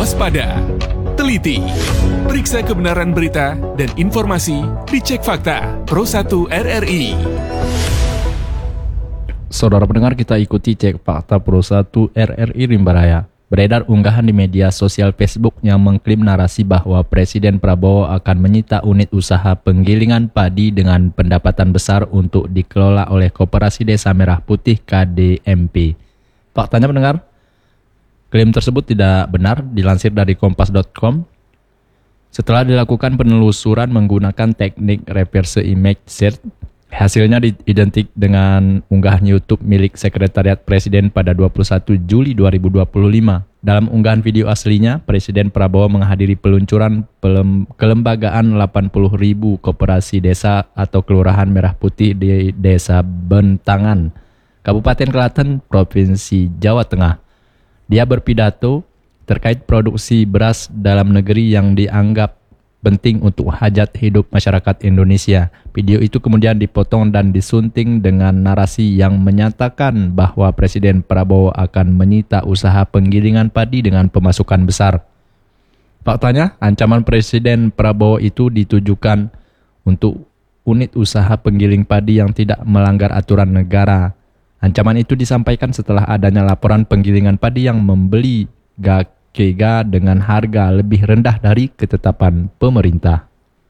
waspada, teliti, periksa kebenaran berita dan informasi di Cek Fakta Pro 1 RRI. Saudara pendengar, kita ikuti Cek Fakta Pro 1 RRI Rimba Raya. Beredar unggahan di media sosial Facebook yang mengklaim narasi bahwa Presiden Prabowo akan menyita unit usaha penggilingan padi dengan pendapatan besar untuk dikelola oleh Koperasi Desa Merah Putih KDMP. Faktanya pendengar, klaim tersebut tidak benar, dilansir dari kompas.com. Setelah dilakukan penelusuran menggunakan teknik reverse image search, hasilnya identik dengan unggahan YouTube milik Sekretariat Presiden pada 21 Juli 2025. Dalam unggahan video aslinya, Presiden Prabowo menghadiri peluncuran kelembagaan 80.000 koperasi desa atau kelurahan Merah Putih di Desa Bentangan, Kabupaten Klaten, Provinsi Jawa Tengah. Dia berpidato terkait produksi beras dalam negeri yang dianggap penting untuk hajat hidup masyarakat Indonesia. Video itu kemudian dipotong dan disunting dengan narasi yang menyatakan bahwa Presiden Prabowo akan menyita usaha penggilingan padi dengan pemasukan besar. Faktanya, ancaman Presiden Prabowo itu ditujukan untuk unit usaha penggiling padi yang tidak melanggar aturan negara. Ancaman itu disampaikan setelah adanya laporan penggilingan padi yang membeli Kega dengan harga lebih rendah dari ketetapan pemerintah.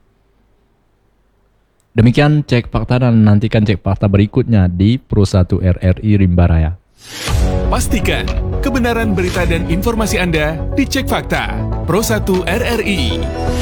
Demikian Cek Fakta, dan nantikan Cek Fakta berikutnya di Pro 1 RRI Rimba Raya. Pastikan kebenaran berita dan informasi Anda di Cek Fakta Pro 1 RRI.